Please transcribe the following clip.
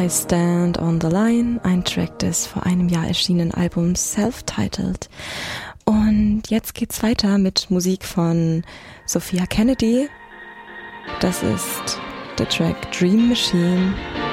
I Stand on the Line, ein Track des vor einem Jahr erschienenen Albums Self-Titled. Und jetzt geht's weiter mit Musik von Sophia Kennedy. Das ist der Track Dream Machine.